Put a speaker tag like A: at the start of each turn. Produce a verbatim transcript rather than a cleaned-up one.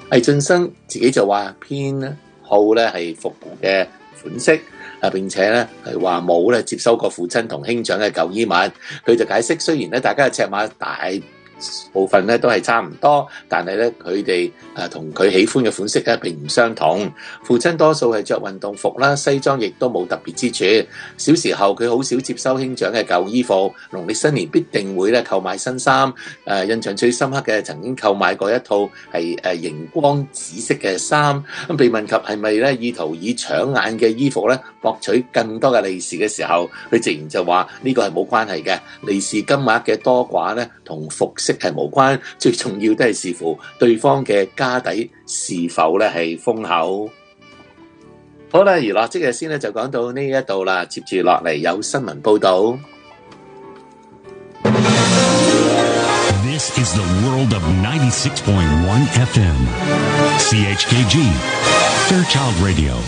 A: 魏晉生自己就話偏好咧係復古嘅款式，啊並且咧係話冇咧接收過父親同兄長嘅舊衣物。佢就解釋，雖然咧大家嘅尺碼大部分咧都係差唔多，但係咧佢哋誒同佢喜歡嘅款式咧並唔相同。父親多數係着運動服啦，西裝亦都冇特別之處。小時候佢好少接收兄長嘅舊衣服，農曆新年必定會咧購買新衫。誒印象最深刻嘅曾經購買過一套係誒熒光紫色嘅衫。咁被問及係咪咧意圖以搶眼嘅衣服咧博取更多嘅利是嘅時候，佢直言就話呢個係冇關係嘅，利是金額嘅多寡咧同服飾係無關，最重要都係視乎對方嘅家底是否咧係豐厚。好啦，娛樂即日先咧就講到呢一度啦，接住落嚟有新聞報導。
B: This is the world of ninety-six point one F M. C H K G, Fairchild Radio.